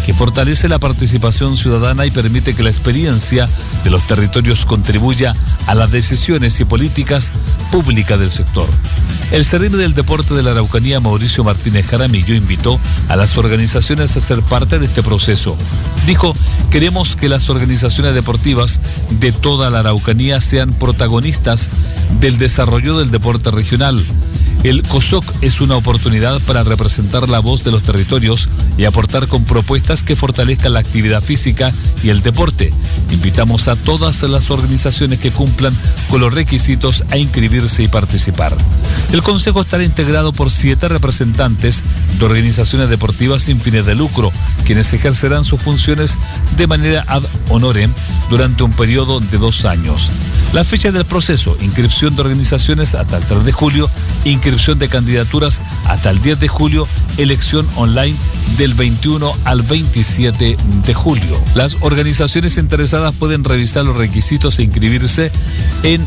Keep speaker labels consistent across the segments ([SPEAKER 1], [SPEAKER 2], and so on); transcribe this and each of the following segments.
[SPEAKER 1] que fortalece la participación ciudadana y permite que la experiencia de los territorios contribuya a las decisiones y políticas públicas del sector. El Ceremi del Deporte de la Araucanía, Mauricio Martínez Jaramillo, invitó a las organizaciones a ser parte de este proceso. Dijo: queremos que las organizaciones deportivas de toda la Araucanía sean protagonistas del desarrollo del deporte regional. El COSOC es una oportunidad para representar la voz de los territorios y aportar con propuestas que fortalezcan la actividad física y el deporte. Invitamos a todas las organizaciones que cumplan con los requisitos a inscribirse y participar. El Consejo estará integrado por 7 representantes de organizaciones deportivas sin fines de lucro, quienes ejercerán sus funciones de manera ad honorem durante un periodo de 2 años. Las fechas del proceso: inscripción de organizaciones hasta el 3 de julio, inscripción de candidaturas hasta el 10 de julio, elección online del 21 al 27 de julio. Las organizaciones interesadas pueden revisar los requisitos e inscribirse en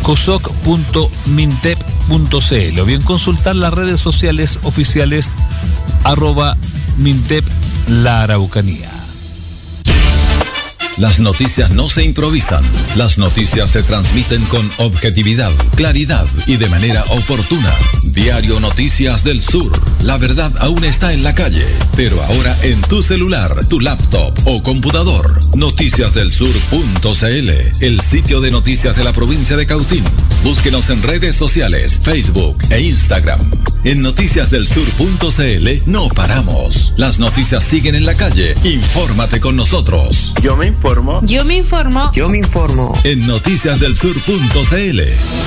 [SPEAKER 1] cosoc.mintep.cl o bien consultar las redes sociales oficiales @Mintep La Araucanía.
[SPEAKER 2] Las noticias no se improvisan. Las noticias se transmiten con objetividad, claridad y de manera oportuna. Diario Noticias del Sur. La verdad aún está en la calle, pero ahora en tu celular, tu laptop o computador. Noticiasdelsur.cl, el sitio de noticias de la provincia de Cautín. Búsquenos en redes sociales, Facebook e Instagram. En noticiasdelsur.cl no paramos. Las noticias siguen en la calle. Infórmate con nosotros.
[SPEAKER 3] Yo me informo.
[SPEAKER 4] Yo me informo.
[SPEAKER 5] Yo me informo.
[SPEAKER 2] En noticiasdelsur.cl.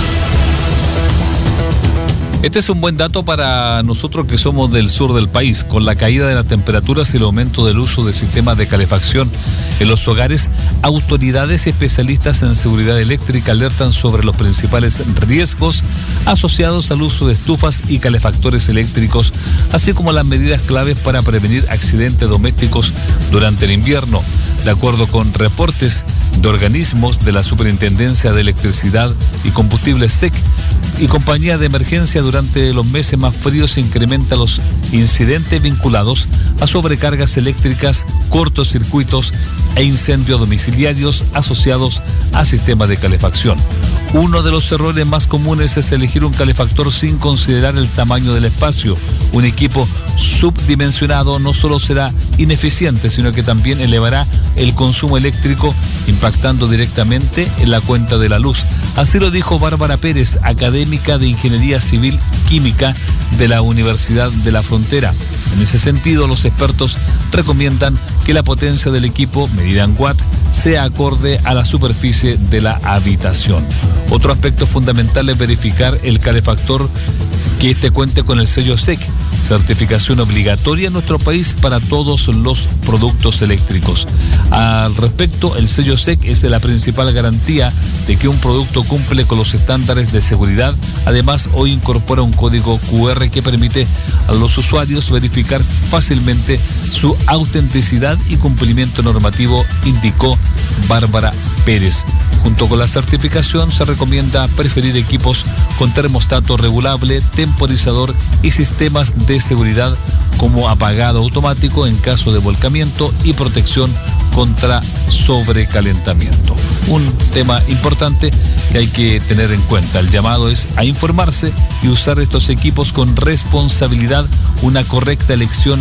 [SPEAKER 1] Este es un buen dato para nosotros que somos del sur del país. Con la caída de las temperaturas y el aumento del uso de sistemas de calefacción en los hogares, autoridades especialistas en seguridad eléctrica alertan sobre los principales riesgos asociados al uso de estufas y calefactores eléctricos, así como las medidas claves para prevenir accidentes domésticos durante el invierno. De acuerdo con reportes de organismos de la Superintendencia de Electricidad y Combustibles SEC y Compañía de Emergencia, durante los meses más fríos se incrementan los incidentes vinculados a sobrecargas eléctricas, cortocircuitos e incendios domiciliarios asociados a sistemas de calefacción. Uno de los errores más comunes es elegir un calefactor sin considerar el tamaño del espacio. Un equipo subdimensionado no solo será ineficiente, sino que también elevará el consumo eléctrico, impactando directamente en la cuenta de la luz. Así lo dijo Bárbara Pérez, académica de Ingeniería Civil Química de la Universidad de la Frontera. En ese sentido, los expertos recomiendan que la potencia del equipo, medida en watt, sea acorde a la superficie de la habitación. Otro aspecto fundamental es verificar el calefactor que este cuente con el sello SEC, certificación obligatoria en nuestro país para todos los productos eléctricos. Al respecto, el sello SEC es la principal garantía de que un producto cumple con los estándares de seguridad. Además, hoy incorpora un código QR que permite a los usuarios verificar fácilmente su autenticidad y cumplimiento normativo, indicó Bárbara Pérez. Junto con la certificación, se recomienda preferir equipos con termostato regulable, temporizador y sistemas de seguridad como apagado automático en caso de volcamiento y protección contra sobrecalentamiento. Un tema importante que hay que tener en cuenta. El llamado es a informarse y usar estos equipos con responsabilidad. Una correcta elección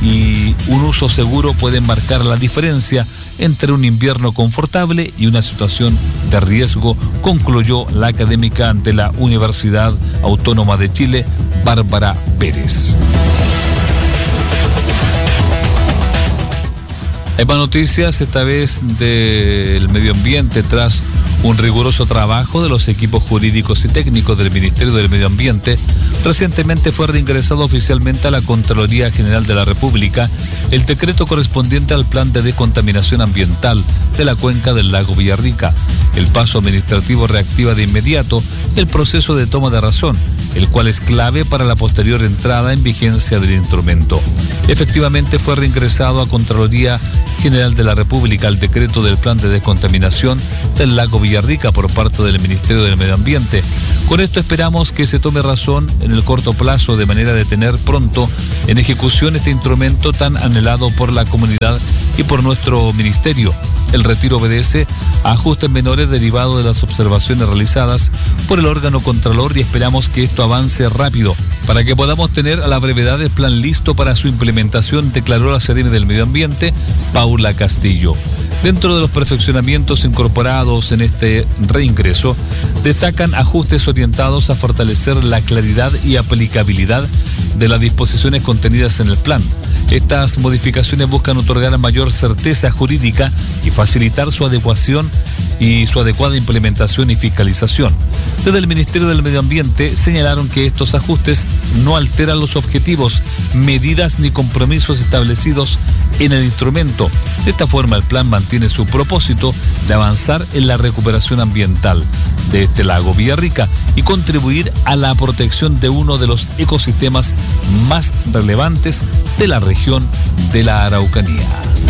[SPEAKER 1] y un uso seguro pueden marcar la diferencia entre un invierno confortable y una situación de riesgo, concluyó la académica de la Universidad Autónoma de Chile, Bárbara Pérez. Hay más noticias, esta vez del medio ambiente, tras un riguroso trabajo de los equipos jurídicos y técnicos del Ministerio del Medio Ambiente. Recientemente fue reingresado oficialmente a la Contraloría General de la República el decreto correspondiente al Plan de Descontaminación Ambiental de la cuenca del lago Villarrica. El paso administrativo reactiva de inmediato el proceso de toma de razón, el cual es clave para la posterior entrada en vigencia del instrumento. Efectivamente fue reingresado a Contraloría General de la República el decreto del Plan de Descontaminación del lago Villarrica Villarrica por parte del Ministerio del Medio Ambiente. Con esto esperamos que se tome razón en el corto plazo de manera de tener pronto en ejecución este instrumento tan anhelado por la comunidad y por nuestro ministerio. El retiro obedece a ajustes menores derivados de las observaciones realizadas por el órgano contralor y esperamos que esto avance rápido para que podamos tener a la brevedad el plan listo para su implementación, declaró la Seremi del Medio Ambiente, Paula Castillo. Dentro de los perfeccionamientos incorporados en este reingreso, destacan ajustes orientados a fortalecer la claridad y aplicabilidad de las disposiciones contenidas en el plan. Estas modificaciones buscan otorgar mayor certeza jurídica y facilitar su adecuación y su adecuada implementación y fiscalización. Desde el Ministerio del Medio Ambiente señalaron que estos ajustes no alteran los objetivos, medidas ni compromisos establecidos en el instrumento. De esta forma, el plan mantiene su propósito de avanzar en la recuperación ambiental de este lago Villarrica y contribuir a la protección de uno de los ecosistemas más relevantes de la región de la Araucanía.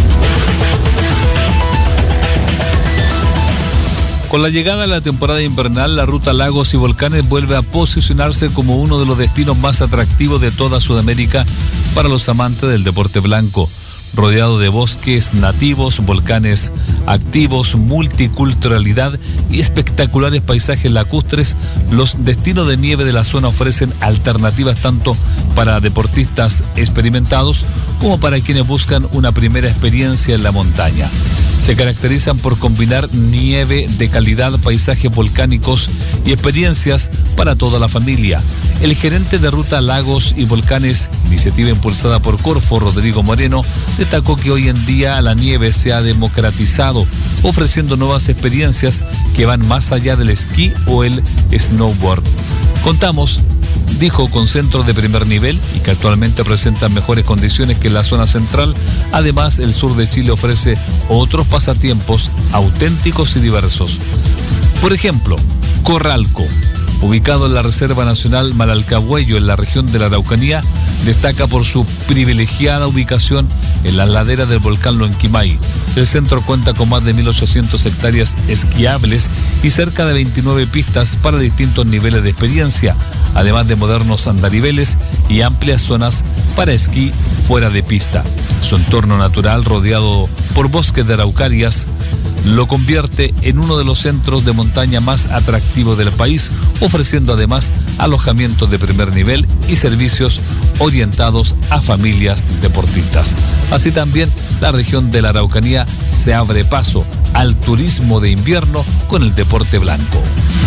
[SPEAKER 1] Con la llegada de la temporada invernal, la ruta Lagos y Volcanes vuelve a posicionarse como uno de los destinos más atractivos de toda Sudamérica para los amantes del deporte blanco. Rodeado de bosques nativos, volcanes activos, multiculturalidad y espectaculares paisajes lacustres, los destinos de nieve de la zona ofrecen alternativas tanto para deportistas experimentados como para quienes buscan una primera experiencia en la montaña. Se caracterizan por combinar nieve de calidad, paisajes volcánicos y experiencias para toda la familia. El gerente de Ruta Lagos y Volcanes, iniciativa impulsada por Corfo, Rodrigo Moreno, destacó que hoy en día la nieve se ha democratizado, ofreciendo nuevas experiencias que van más allá del esquí o el snowboard. Contamos, dijo, con centros de primer nivel y que actualmente presentan mejores condiciones que la zona central. Además, el sur de Chile ofrece otros pasatiempos auténticos y diversos. Por ejemplo, Corralco, ubicado en la Reserva Nacional Malalcahuello, en la región de la Araucanía, destaca por su privilegiada ubicación en las laderas del volcán Lonquimay. El centro cuenta con más de 1.800 hectáreas esquiables y cerca de 29 pistas para distintos niveles de experiencia, además de modernos andariveles y amplias zonas para esquí fuera de pista. Su entorno natural, rodeado por bosques de araucarias, lo convierte en uno de los centros de montaña más atractivos del país, ofreciendo además alojamientos de primer nivel y servicios orientados a familias deportistas. Así también, la región de la Araucanía se abre paso al turismo de invierno con el deporte blanco.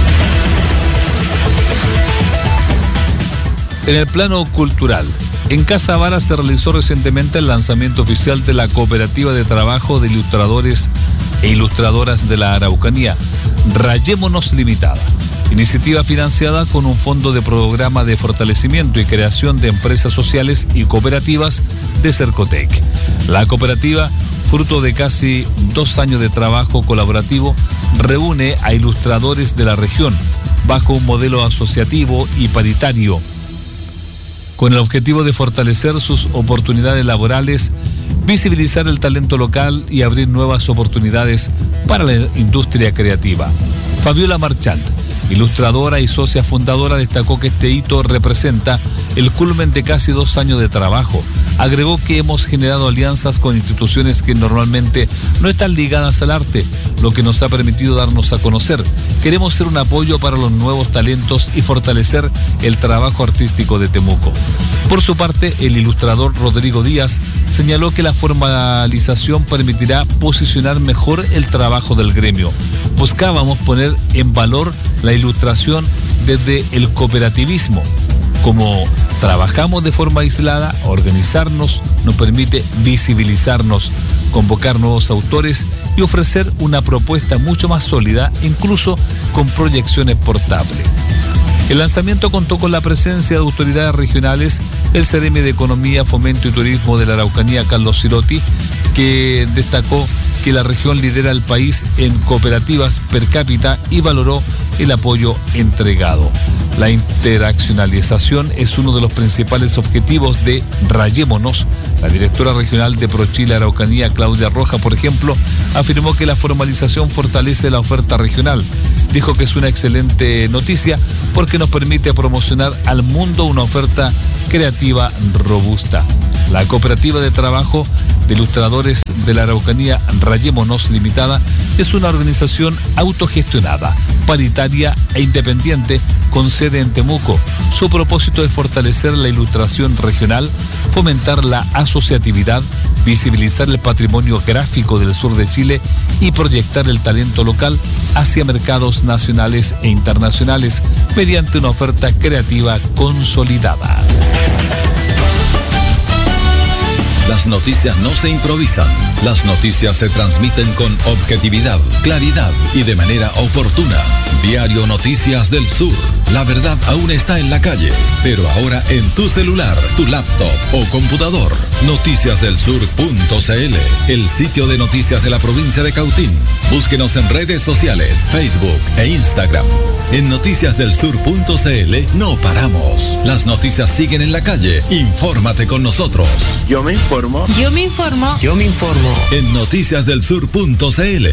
[SPEAKER 1] En el plano cultural, en Casa Vara se realizó recientemente el lanzamiento oficial de la Cooperativa de Trabajo de Ilustradores e Ilustradoras de la Araucanía, Rayémonos Limitada, iniciativa financiada con un fondo de programa de fortalecimiento y creación de empresas sociales y cooperativas de Cercotec. La cooperativa, fruto de casi 2 años de trabajo colaborativo, reúne a ilustradores de la región bajo un modelo asociativo y paritario, con el objetivo de fortalecer sus oportunidades laborales, visibilizar el talento local y abrir nuevas oportunidades para la industria creativa. Fabiola Marchand, ilustradora y socia fundadora, destacó que este hito representa el culmen de casi 2 años de trabajo. Agregó que hemos generado alianzas con instituciones que normalmente no están ligadas al arte, lo que nos ha permitido darnos a conocer. Queremos ser un apoyo para los nuevos talentos y fortalecer el trabajo artístico de Temuco. Por su parte, el ilustrador Rodrigo Díaz señaló que la formalización permitirá posicionar mejor el trabajo del gremio. Buscábamos poner en valor la ilustración desde el cooperativismo. Como trabajamos de forma aislada, organizarnos nos permite visibilizarnos, convocar nuevos autores y ofrecer una propuesta mucho más sólida, incluso con proyecciones portables. El lanzamiento contó con la presencia de autoridades regionales, el Seremi de Economía, Fomento y Turismo de la Araucanía, Carlos Cirotti, que destacó que la región lidera el país en cooperativas per cápita y valoró el apoyo entregado. La interaccionalización es uno de los principales objetivos de Rayémonos. La directora regional de ProChile Araucanía, Claudia Roja, por ejemplo, afirmó que la formalización fortalece la oferta regional. Dijo que es una excelente noticia porque nos permite promocionar al mundo una oferta creativa robusta. La cooperativa de trabajo de ilustradores de la Araucanía, Rayémonos Limitada, es una organización autogestionada, paritaria e independiente con sede en Temuco. Su propósito es fortalecer la ilustración regional, fomentar la asociatividad, visibilizar el patrimonio gráfico del sur de Chile y proyectar el talento local hacia mercados nacionales e internacionales mediante una oferta creativa consolidada.
[SPEAKER 2] Las noticias no se improvisan. Las noticias se transmiten con objetividad, claridad y de manera oportuna. Diario Noticias del Sur. La verdad aún está en la calle, pero ahora en tu celular, tu laptop o computador. Noticiasdelsur.cl, el sitio de noticias de la provincia de Cautín. Búsquenos en redes sociales, Facebook e Instagram. En noticiasdelsur.cl no paramos. Las noticias siguen en la calle. Infórmate con nosotros.
[SPEAKER 3] Yo me informo.
[SPEAKER 4] Yo me informo.
[SPEAKER 3] Yo me informo.
[SPEAKER 2] En noticiasdelsur.cl.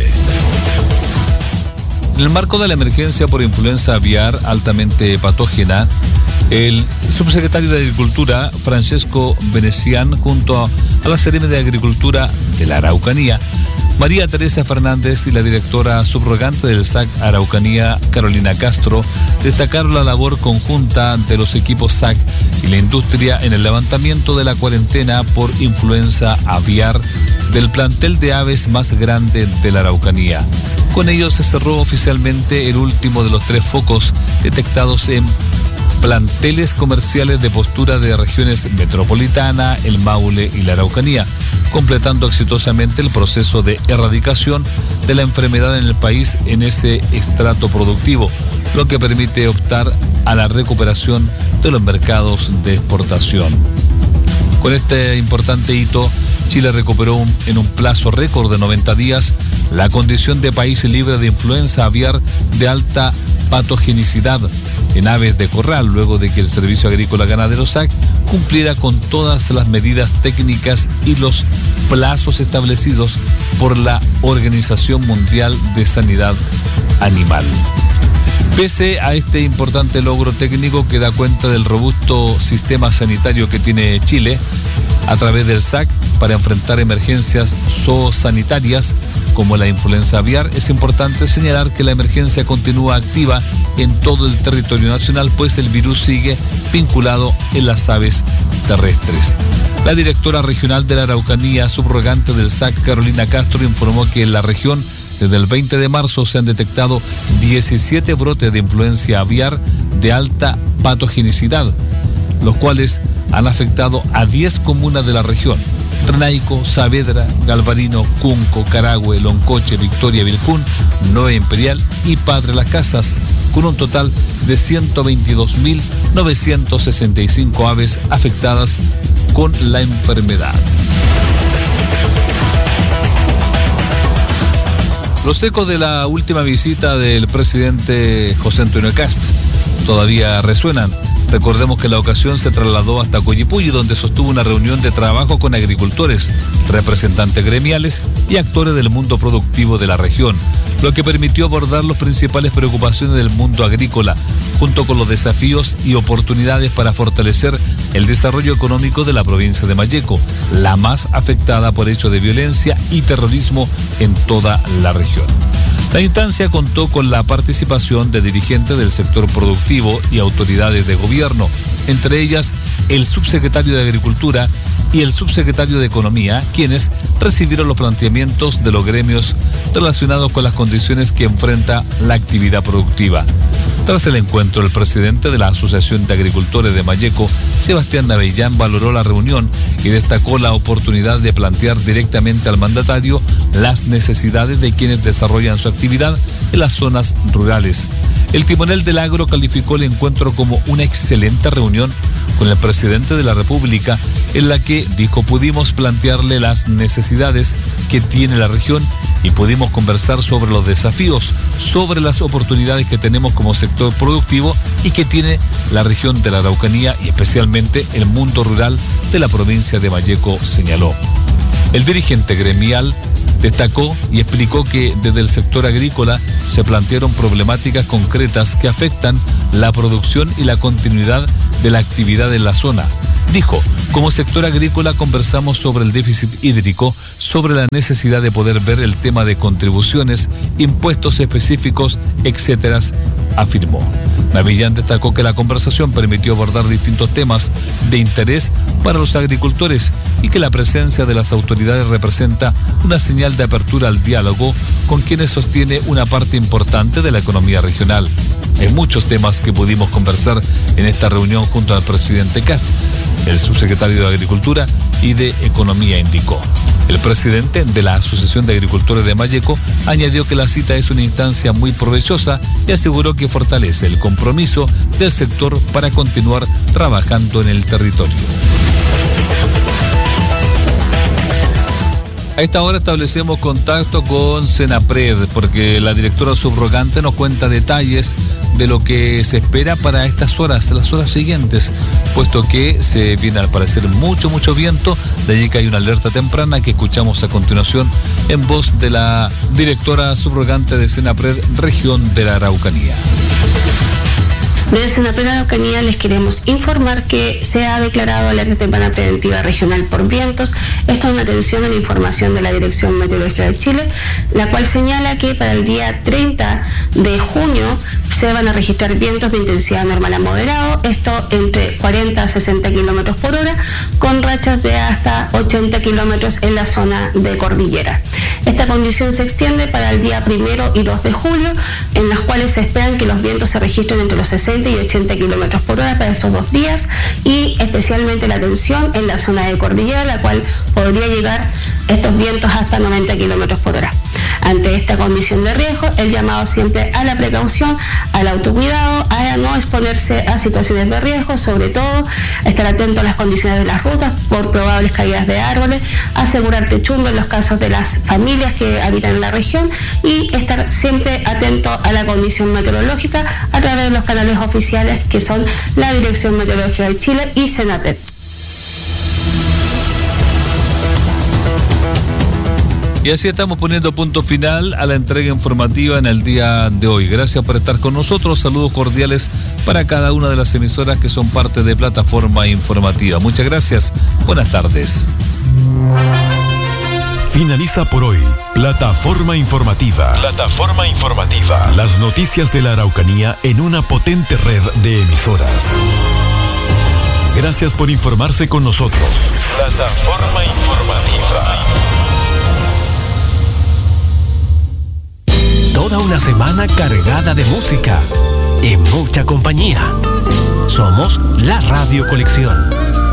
[SPEAKER 1] En el marco de la emergencia por influenza aviar altamente patógena, el subsecretario de Agricultura, Francesco Venecián, junto a la Seremi de Agricultura de la Araucanía, María Teresa Fernández, y la directora subrogante del SAC Araucanía, Carolina Castro, destacaron la labor conjunta de los equipos SAC y la industria en el levantamiento de la cuarentena por influenza aviar del plantel de aves más grande de la Araucanía. Con ello se cerró oficialmente el último de los 3 focos detectados en planteles comerciales de postura de regiones metropolitana, el Maule y la Araucanía, completando exitosamente el proceso de erradicación de la enfermedad en el país en ese estrato productivo, lo que permite optar a la recuperación de los mercados de exportación. Con este importante hito, Chile recuperó en un plazo récord de 90 días la condición de país libre de influenza aviar de alta patogenicidad en aves de corral, luego de que el Servicio Agrícola Ganadero SAC cumpliera con todas las medidas técnicas y los plazos establecidos por la Organización Mundial de Sanidad Animal. Pese a este importante logro técnico que da cuenta del robusto sistema sanitario que tiene Chile a través del SAC para enfrentar emergencias zoosanitarias como la influenza aviar, es importante señalar que la emergencia continúa activa en todo el territorio nacional, pues el virus sigue vinculado en las aves terrestres. La directora regional de la Araucanía, subrogante del SAC, Carolina Castro, informó que en la región desde el 20 de marzo se han detectado 17 brotes de influencia aviar de alta patogenicidad, los cuales han afectado a 10 comunas de la región: Renaico, Saavedra, Galvarino, Cunco, Carahue, Loncoche, Victoria, Vilcún, Nueva Imperial y Padre Las Casas, con un total de 122.965 aves afectadas con la enfermedad. Los ecos de la última visita del presidente José Antonio Kast todavía resuenan. Recordemos que la ocasión se trasladó hasta Coyipulli, donde sostuvo una reunión de trabajo con agricultores, representantes gremiales y actores del mundo productivo de la región, lo que permitió abordar las principales preocupaciones del mundo agrícola, junto con los desafíos y oportunidades para fortalecer el desarrollo económico de la provincia de Malleco, la más afectada por hechos de violencia y terrorismo en toda la región. La instancia contó con la participación de dirigentes del sector productivo y autoridades de gobierno, entre ellas el subsecretario de Agricultura y el subsecretario de Economía, quienes recibieron los planteamientos de los gremios relacionados con las condiciones que enfrenta la actividad productiva. Tras el encuentro, el presidente de la Asociación de Agricultores de Malleco, Sebastián Navellán, valoró la reunión y destacó la oportunidad de plantear directamente al mandatario las necesidades de quienes desarrollan su actividad en las zonas rurales. El timonel del agro calificó el encuentro como una excelente reunión con el presidente de la República, en la que, dijo, pudimos plantearle las necesidades que tiene la región y pudimos conversar sobre los desafíos, sobre las oportunidades que tenemos como sector sector productivo y que tiene la región de la Araucanía y especialmente el mundo rural de la provincia de Malleco, señaló. El dirigente gremial destacó y explicó que desde el sector agrícola se plantearon problemáticas concretas que afectan la producción y la continuidad de la actividad en la zona. Dijo, como sector agrícola conversamos sobre el déficit hídrico, sobre la necesidad de poder ver el tema de contribuciones, impuestos específicos, etcétera, afirmó. Navillán destacó que la conversación permitió abordar distintos temas de interés para los agricultores y que la presencia de las autoridades representa una señal de apertura al diálogo con quienes sostiene una parte importante de la economía regional. Hay muchos temas que pudimos conversar en esta reunión junto al presidente Kast, el subsecretario de Agricultura y de Economía indicó. El presidente de la Asociación de Agricultores de Malleco añadió que la cita es una instancia muy provechosa y aseguró que fortalece el compromiso del sector para continuar trabajando en el territorio. A esta hora establecemos contacto con Senapred porque la directora subrogante nos cuenta detalles de lo que se espera para estas horas, las horas siguientes, puesto que se viene al parecer mucho viento, de allí que hay una alerta temprana que escuchamos a continuación en voz de la directora subrogante de Senapred, región de la Araucanía.
[SPEAKER 4] Desde Senapred Araucanía les queremos informar que se ha declarado alerta temprana preventiva regional por vientos. Esto es una atención a la información de la Dirección Meteorológica de Chile, la cual señala que para el día 30 de junio se van a registrar vientos de intensidad normal a moderado, esto entre 40 a 60 kilómetros por hora, con rachas de hasta 80 kilómetros en la zona de cordillera. Esta condición se extiende para el día 1 y 2 de julio, en las cuales se esperan que los vientos se registren entre los 60 y 80 kilómetros por hora para estos 2 días y especialmente la atención en la zona de cordillera, la cual podría llegar estos vientos hasta 90 kilómetros por hora. Ante esta condición de riesgo, el llamado siempre a la precaución, al autocuidado, a no exponerse a situaciones de riesgo, sobre todo estar atento a las condiciones de las rutas por probables caídas de árboles, asegurar techumbre en los casos de las familias que habitan en la región y estar siempre atento a la condición meteorológica a través de los canales oficiales que son la Dirección Meteorológica de Chile y Senapred.
[SPEAKER 1] Y así estamos poniendo punto final a la entrega informativa en el día de hoy. Gracias por estar con nosotros. Saludos cordiales para cada una de las emisoras que son parte de Plataforma Informativa. Muchas gracias. Buenas tardes.
[SPEAKER 5] Finaliza por hoy Plataforma Informativa.
[SPEAKER 2] Plataforma Informativa.
[SPEAKER 5] Las noticias de la Araucanía en una potente red de emisoras. Gracias por informarse con nosotros.
[SPEAKER 2] Plataforma Informativa.
[SPEAKER 6] Toda una semana cargada de música y mucha compañía. Somos la Radio Colección.